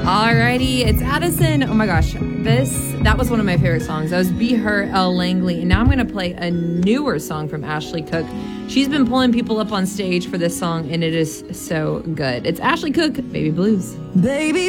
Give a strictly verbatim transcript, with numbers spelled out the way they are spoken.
Alrighty, it's Addison. Oh my gosh, this that was one of my favorite songs. That was Be Her, Elle Langley. And now I'm going to play a newer song from Ashley Cooke. She's been pulling people up on stage for this song, and it is so good. It's Ashley Cooke, Baby Blues. Baby